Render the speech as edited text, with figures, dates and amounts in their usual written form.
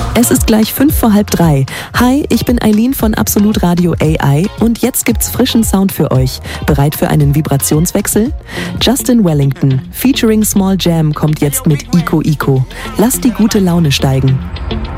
Es ist gleich 3:05. Hi, ich bin Eileen von Absolut Radio AI und jetzt gibt's frischen Sound für euch. Bereit für einen Vibrationswechsel? Justin Wellington, featuring Small Jam, kommt jetzt mit Ico Ico. Lasst die gute Laune steigen.